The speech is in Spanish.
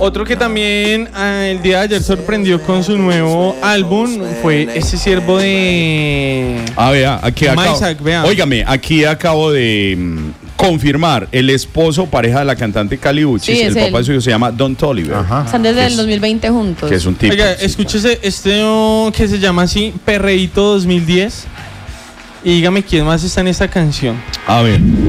Otro que también el día de ayer sorprendió con su nuevo álbum fue ese siervo de... Vea, aquí acabo. Isaac, vea. Óigame, aquí acabo de confirmar el esposo, pareja de la cantante Kali Uchis, Sí, el es papá él. suyo se llama Don Toliver. Ajá. Están desde Que el es- 2020 juntos. Que es un tipo. Oiga, sí, escúchese que se llama así, Perreíto 2010. Y dígame quién más está en esta canción. A ver.